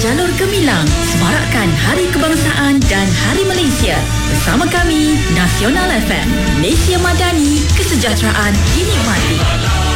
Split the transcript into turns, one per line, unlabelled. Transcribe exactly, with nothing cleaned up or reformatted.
Jalur Gemilang, semarakkan Hari Kebangsaan dan Hari Malaysia. Bersama kami, Nasional F M, Malaysia Madani, kesejahteraan dinikmati.